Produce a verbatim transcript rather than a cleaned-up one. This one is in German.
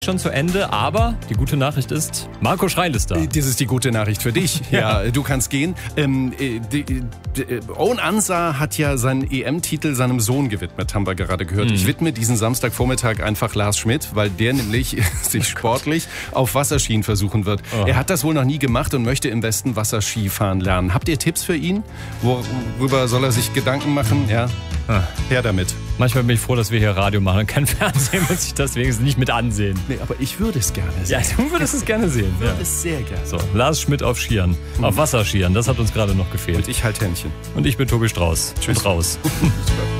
schon zu Ende, aber die gute Nachricht ist, Marco Schreil ist da. Das ist die gute Nachricht für dich. Ja, ja, du kannst gehen. Ähm, äh, die, die, Owen Ansah hat ja seinen E M-Titel seinem Sohn gewidmet, haben wir gerade gehört. Mhm. Ich widme diesen Samstagvormittag einfach Lars Schmidt, weil der nämlich sich sportlich auf Wasserskien versuchen wird. Oh. Er hat das wohl noch nie gemacht und möchte im Westen Wasserskifahren lernen. Habt ihr Tipps für ihn? Worüber soll er sich Gedanken machen? Ja, ah. her damit. Manchmal bin ich froh, dass wir hier Radio machen und kein Fernsehen, muss ich das wenigstens nicht mit ansehen. Nee, aber ich würde es gerne sehen. Ja, du würdest es gerne sehen. Ich würde ja. es sehr gerne. So, Lars Schmidt auf Skiern, mhm. auf Wasserskiern, das hat uns gerade noch gefehlt. Und ich halt Händchen. Und ich bin Tobi Strauß. Tschüss. Und raus.